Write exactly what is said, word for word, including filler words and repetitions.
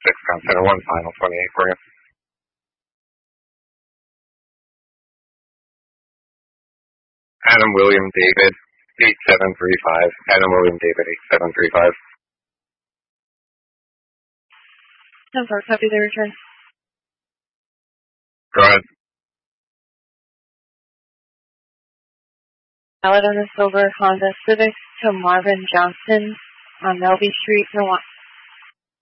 six Con Center one, final twenty-eight for you. Adam William David, eight seven three five. Adam William David, eight seven three five. ten four, copy the return. Go ahead. Valid on the silver Honda Civic to Marvin Johnson on Melby Street, Milwaukee.